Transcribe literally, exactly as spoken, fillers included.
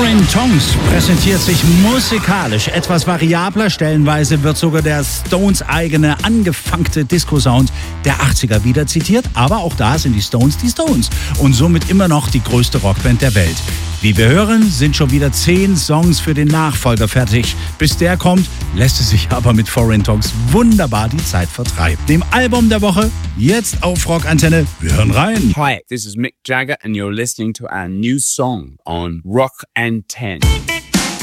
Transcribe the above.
Foreign Tongues präsentiert sich musikalisch etwas variabler. Stellenweise wird sogar der Stones eigene angefangte Disco-Sound der achtziger wieder zitiert. Aber auch da sind die Stones die Stones und somit immer noch die größte Rockband der Welt. Wie wir hören, sind schon wieder zehn Songs für den Nachfolger fertig. Bis der kommt, lässt es sich aber mit Foreign Tongues wunderbar die Zeit vertreiben. Dem Album der Woche, jetzt auf Rockantenne. Wir hören rein. Hi, this is Mick Jagger and you're listening to our new song on Rock and ten.